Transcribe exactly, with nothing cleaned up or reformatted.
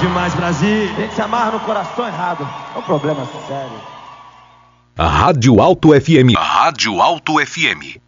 demais, Brasil. A gente se amarra no coração errado. É um problema sério. A Rádio Alto F M. A Rádio Alto F M.